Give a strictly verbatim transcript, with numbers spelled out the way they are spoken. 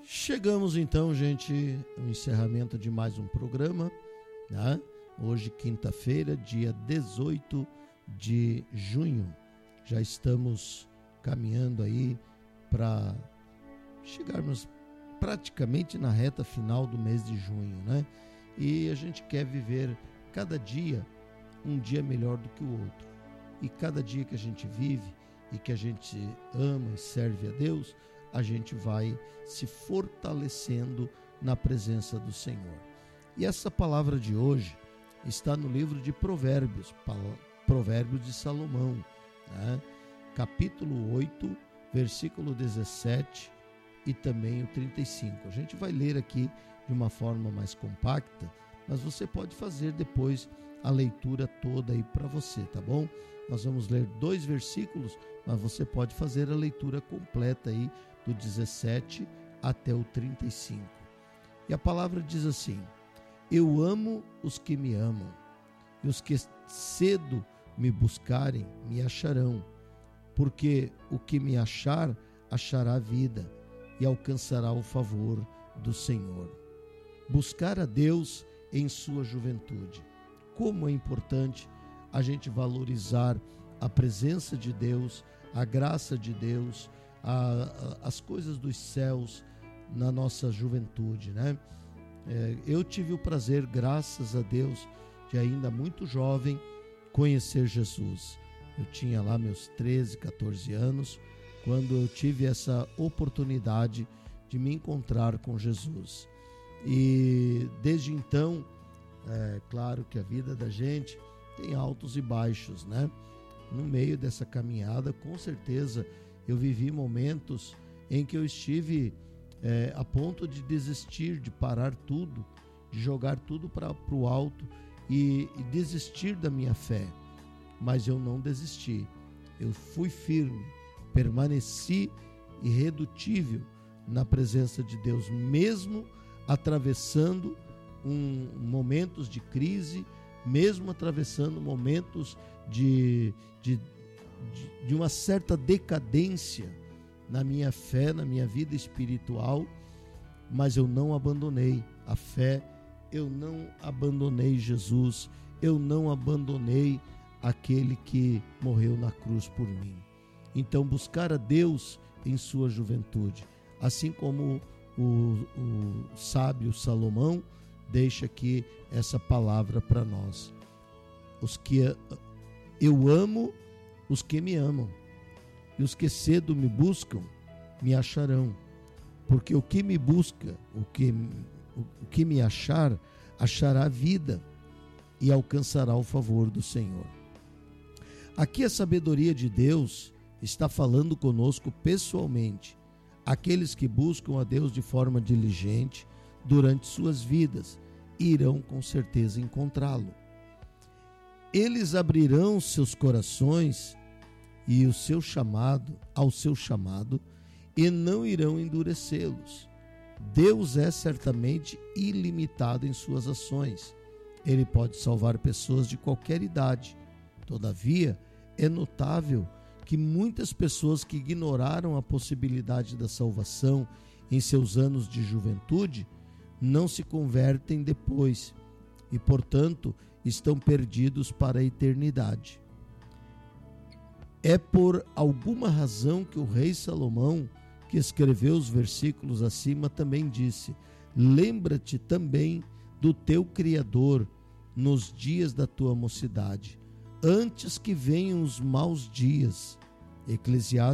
Chegamos então, gente, ao encerramento de mais um programa, né? Hoje, quinta-feira, dia dezoito de junho. Já estamos caminhando aí para chegarmos praticamente na reta final do mês de junho, né? E a gente quer viver cada dia um dia melhor do que o outro. E cada dia que a gente vive e que a gente ama e serve a Deus, a gente vai se fortalecendo na presença do Senhor. E essa palavra de hoje está no livro de Provérbios, Provérbios de Salomão, né? Capítulo oito, versículo dezessete e também o trinta e cinco. A gente vai ler aqui de uma forma mais compacta, mas você pode fazer depois a leitura toda aí para você, tá bom? Nós vamos ler dois versículos, mas você pode fazer a leitura completa aí do dezessete até o trinta e cinco. E a palavra diz assim: eu amo os que me amam, e os que cedo me buscarem me acharão, porque o que me achar, achará vida e alcançará o favor do Senhor. Buscar a Deus em sua juventude. Como é importante a gente valorizar a presença de Deus, a graça de Deus, a, a, as coisas dos céus na nossa juventude, né? É, eu tive o prazer, graças a Deus, de ainda muito jovem conhecer Jesus. Eu tinha lá meus treze, catorze anos, quando eu tive essa oportunidade de me encontrar com Jesus. E desde então, é claro que a vida da gente tem altos e baixos, né? No meio dessa caminhada, com certeza, eu vivi momentos em que eu estive é, a ponto de desistir, de parar tudo, de jogar tudo para o alto e, e desistir da minha fé. Mas eu não desisti. Eu fui firme, permaneci irredutível na presença de Deus, mesmo atravessando um, momentos de crise, mesmo atravessando momentos de, de, de, de uma certa decadência na minha fé, na minha vida espiritual, mas eu não abandonei a fé, eu não abandonei Jesus, eu não abandonei aquele que morreu na cruz por mim. Então, buscar a Deus em sua juventude, assim como o, o sábio Salomão deixa aqui essa palavra para nós. Os que eu amo, os que me amam, e os que cedo me buscam, me acharão. Porque o que me busca, o que, o que me achar, achará vida e alcançará o favor do Senhor. Aqui a sabedoria de Deus está falando conosco pessoalmente. Aqueles que buscam a Deus de forma diligente durante suas vidas irão com certeza encontrá-lo. Eles abrirão seus corações e o seu chamado, ao seu chamado, e não irão endurecê-los. Deus é certamente ilimitado em suas ações. Ele pode salvar pessoas de qualquer idade. Todavia, é notável que muitas pessoas que ignoraram a possibilidade da salvação em seus anos de juventude não se convertem depois e, portanto, estão perdidos para a eternidade. É por alguma razão que o rei Salomão, que escreveu os versículos acima, também disse: lembra-te também do teu Criador nos dias da tua mocidade, antes que venham os maus dias. Eclesiastes